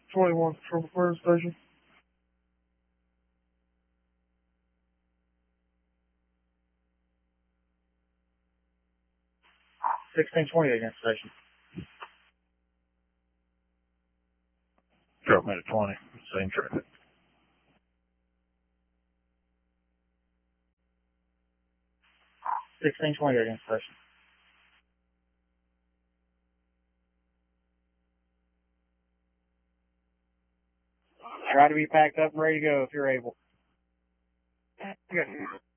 21 Patrol Fire Station. 1620 against station. Drop me to 20. Same traffic. 1620 against station. Try to be packed up and ready to go if you're able. Good.